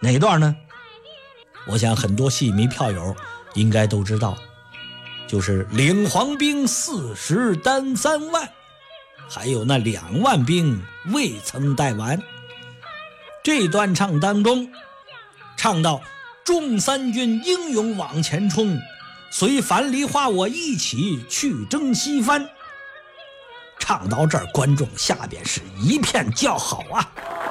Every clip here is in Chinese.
哪段呢？我想很多戏迷票友应该都知道，就是领黄兵40单3万，还有那2万兵未曾带完。这段唱当中唱到众三军英勇往前冲，随樊梨花我一起去征西番。唱到这儿，观众下边是一片叫好啊！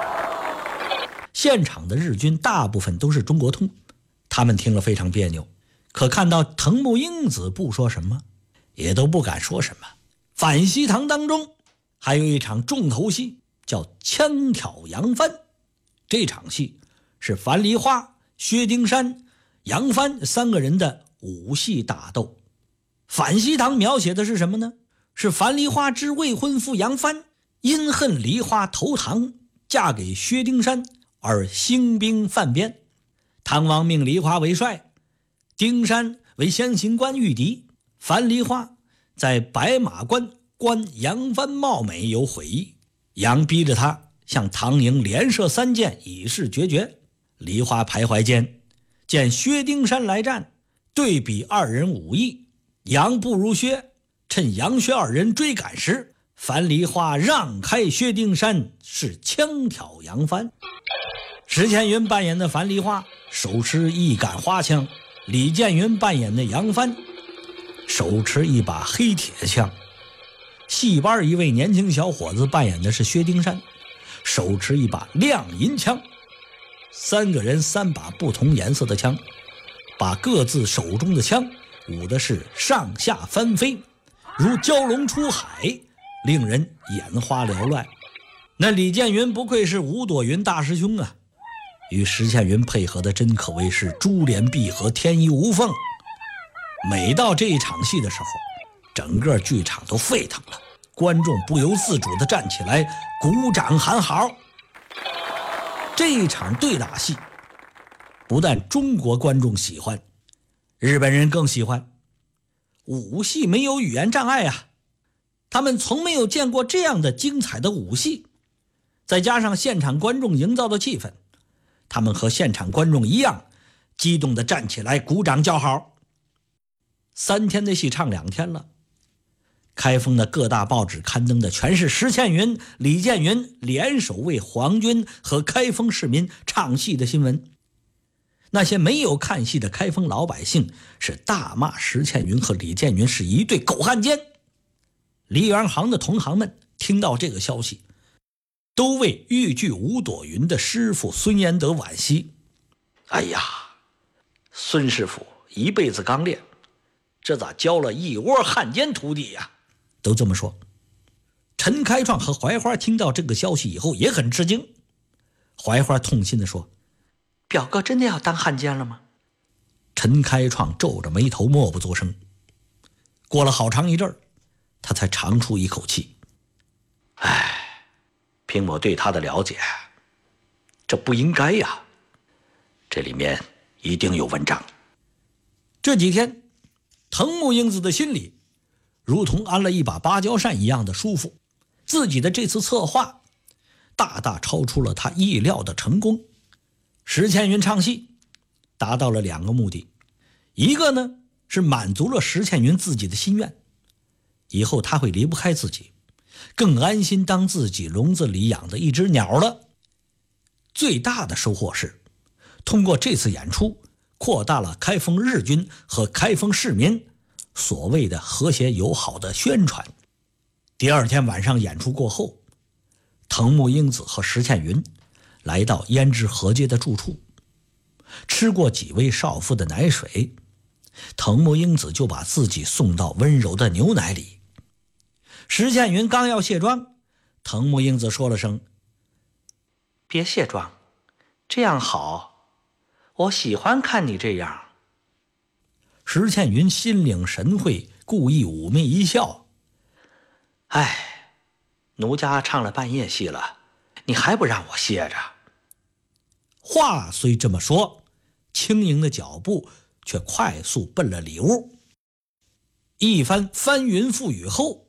现场的日军大部分都是中国通，他们听了非常别扭，可看到藤木英子不说什么，也都不敢说什么。反西堂当中还有一场重头戏，叫枪挑杨帆。这场戏是樊梨花、薛丁山、杨帆3个人的武戏打斗。反西堂描写的是什么呢？是樊梨花之未婚夫杨帆因恨梨花投唐，嫁给薛丁山而兴兵犯边。唐王命梨花为帅，丁山为先行官御敌。樊梨花在白马关观杨帆貌美有悔意，杨逼着他向唐营连射3箭以示决绝。梨花徘徊间见薛丁山来战，对比2人武艺，杨不如薛，趁杨薛2人追赶时，樊梨花让开薛丁山，是枪挑杨帆。石千云扮演的樊梨花手持一杆花枪，李建云扮演的杨帆手持一把黑铁枪，戏班一位年轻小伙子扮演的是薛丁山，手持一把亮银枪。3个人3把不同颜色的枪，把各自手中的枪舞的是上下翻飞，如蛟龙出海，令人眼花缭乱。那李建云不愧是吴朵云大师兄啊，与石千云配合的真可谓是珠联璧合，天衣无缝。每到这一场戏的时候，整个剧场都沸腾了，观众不由自主地站起来鼓掌喊好。这一场对打戏不但中国观众喜欢，日本人更喜欢。武戏没有语言障碍啊，他们从没有见过这样的精彩的武戏，再加上现场观众营造的气氛，他们和现场观众一样激动地站起来鼓掌叫好。3天的戏唱2天了，开封的各大报纸刊登的全是石千云、李建云联手为皇军和开封市民唱戏的新闻。那些没有看戏的开封老百姓是大骂石千云和李建云是一对狗汉奸。梨园行的同行们听到这个消息，都为豫剧吴朵云的师傅孙延德惋惜。哎呀，孙师傅一辈子刚练，这咋教了一窝汉奸徒弟呀？都这么说。陈开创和槐花听到这个消息以后也很吃惊。槐花痛心地说：表哥真的要当汉奸了吗？陈开创皱着眉头默不作声。过了好长一阵儿，他才长出一口气。唉，凭我对他的了解，这不应该呀，这里面一定有文章。这几天藤木英子的心里如同安了一把芭蕉扇一样的舒服，自己的这次策划大大超出了他意料的成功。石千云唱戏达到了2个目的，一个呢是满足了石千云自己的心愿，以后他会离不开自己，更安心当自己笼子里养的一只鸟了。最大的收获是通过这次演出扩大了开封日军和开封市民所谓的和谐友好的宣传。第2天晚上演出过后，藤木英子和石千云来到胭脂河街的住处，吃过几位少妇的奶水，藤木英子就把自己送到温柔的牛奶里。石千云刚要卸妆，藤木英子说了声：别卸妆，这样好，我喜欢看你这样。石千云心领神会，故意妩媚一笑：哎，奴家唱了半夜戏了，你还不让我歇着？话虽这么说，轻盈的脚步却快速奔了里屋。一番翻云覆雨后，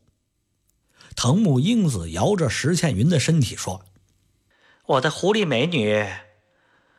藤木英子摇着石倩云的身体说：我的狐狸美女